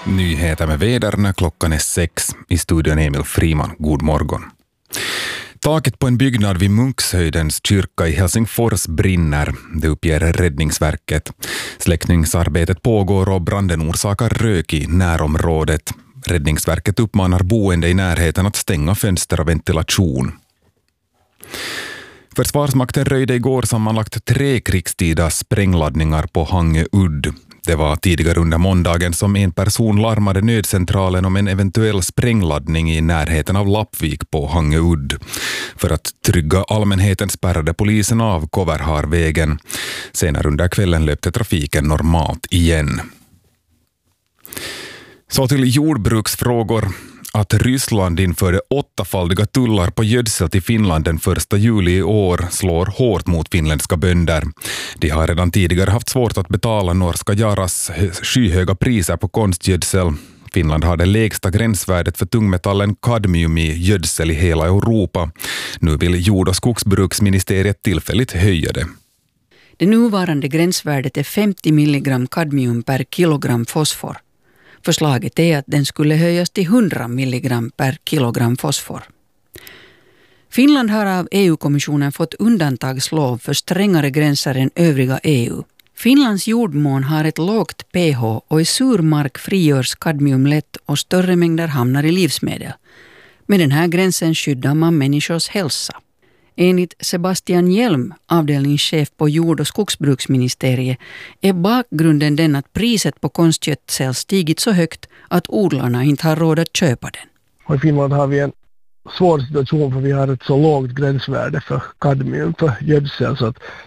Nyheter med väder när klockan är 6. I studion Emil Friman. God morgon. Taket på en byggnad vid Munkshöjdens kyrka i Helsingfors brinner, det uppger Räddningsverket. Släckningsarbetet pågår och branden orsakar rök i närområdet. Räddningsverket uppmanar boende i närheten att stänga fönster och ventilation. Försvarsmakten röjde igår sammanlagt 3 krigstida sprängladdningar på Hangö udd. Det var tidigare under måndagen som en person larmade nödcentralen om en eventuell sprängladdning i närheten av Lappvik på Hangö udd. För att trygga allmänheten spärrade polisen av Koverharvägen. Senare under kvällen löpte trafiken normalt igen. Så till jordbruksfrågor. Att Ryssland införde 8-faldiga tullar på gödsel till Finland den 1 juli i år slår hårt mot finländska bönder. De har redan tidigare haft svårt att betala norska Yaras skyhöga priser på konstgödsel. Finland har det lägsta gränsvärdet för tungmetallen kadmium i gödsel i hela Europa. Nu vill jord- och skogsbruksministeriet tillfälligt höja det. Det nuvarande gränsvärdet är 50 milligram kadmium per kilogram fosfor. Förslaget är att den skulle höjas till 100 milligram per kilogram fosfor. Finland har av EU-kommissionen fått undantagslov för strängare gränser än övriga EU. Finlands jordmån har ett lågt pH och i sur mark frigörs kadmium lätt och större mängder hamnar i livsmedel. Med den här gränsen skyddar man människors hälsa. Enligt Sebastian Hjelm, avdelningschef på jord- och skogsbruksministeriet, är bakgrunden den att priset på konstgödsel stigit så högt att odlarna inte har råd att köpa den. Och i Finland har vi en svår situation för vi har ett så lågt gränsvärde för kadmium för gödsel så att